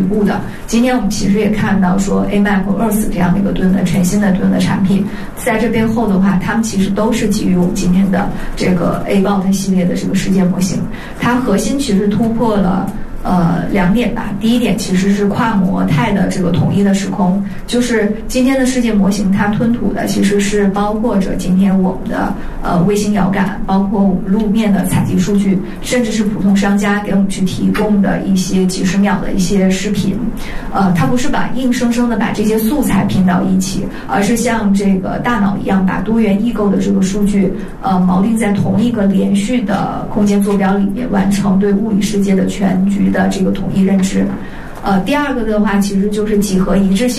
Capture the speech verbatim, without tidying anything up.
步的。今天我们其实也看到说 A M A C Earth 这样的一个盾的全新的盾的产品，在这背后的话，他们其实都是基于我们今天的这个 A B O T 系列的这个世界模型，它核心其实突破了呃，两点吧。第一点其实是跨模态的这个统一的时空，就是今天的世界模型它吞吐的其实是包括着今天我们的呃卫星遥感，包括我们路面的采集数据，甚至是普通商家给我们去提供的一些几十秒的一些视频。呃，它不是把硬生生的把这些素材拼到一起，而是像这个大脑一样把多元异构的这个数据呃锚定在同一个连续的空间坐标里面，完成对物理世界的全局的这个统一认知。呃，第二个的话，其实就是几何一致性。